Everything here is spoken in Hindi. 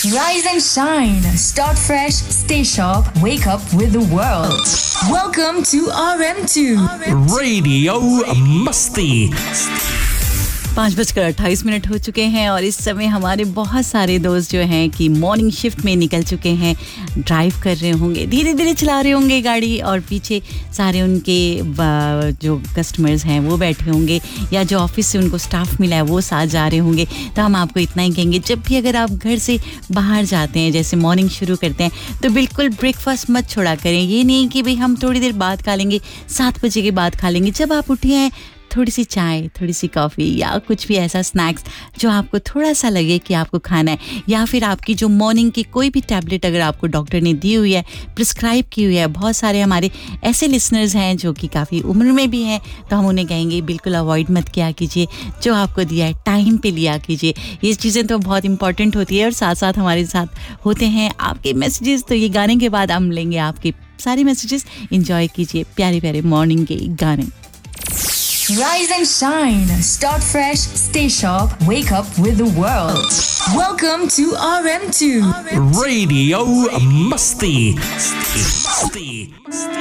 Rise and shine. Start fresh. Stay sharp. Wake up with the world. Welcome to RM2 Radio Musti. 5:28 हो चुके हैं और इस समय हमारे बहुत सारे दोस्त जो हैं कि मॉर्निंग शिफ्ट में निकल चुके हैं, ड्राइव कर रहे होंगे, धीरे धीरे चला रहे होंगे गाड़ी और पीछे सारे उनके जो कस्टमर्स हैं वो बैठे होंगे या जो ऑफिस से उनको स्टाफ मिला है वो साथ जा रहे होंगे। तो हम आपको इतना ही कहेंगे, जब भी अगर आप घर से बाहर जाते हैं, जैसे मॉर्निंग शुरू करते हैं, तो बिल्कुल ब्रेकफास्ट मत छोड़ा करें। ये नहीं कि भाई हम थोड़ी देर बाद खा लेंगे, 7 बजे के बाद खा लेंगे। जब आप उठे हैं, थोड़ी सी चाय, थोड़ी सी कॉफ़ी या कुछ भी ऐसा स्नैक्स जो आपको थोड़ा सा लगे कि आपको खाना है, या फिर आपकी जो मॉर्निंग की कोई भी टैबलेट अगर आपको डॉक्टर ने दी हुई है, प्रिस्क्राइब की हुई है। बहुत सारे हमारे ऐसे लिसनर्स हैं जो कि काफ़ी उम्र में भी हैं, तो हम उन्हें कहेंगे बिल्कुल अवॉइड मत किया कीजिए। जो आपको दिया है टाइम पे लिया कीजिए। ये चीज़ें तो बहुत इंपॉर्टेंट होती है। और साथ साथ हमारे साथ होते हैं आपके मैसेजेस। तो ये गाने के बाद हम लेंगे आपके सारे मैसेजेस। इंजॉय कीजिए प्यारे प्यारे मॉर्निंग के गाने। Rise and shine. Start fresh. Stay sharp. Wake up with the world. Welcome to RM2 Radio Musti.